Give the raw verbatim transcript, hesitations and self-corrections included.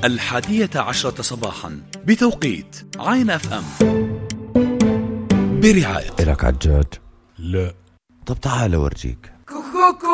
الحادية عشرة صباحا بتوقيت عين اف ام، برعاية إلك عجاج؟ لا. طب تعال أورجيك. كوكوكو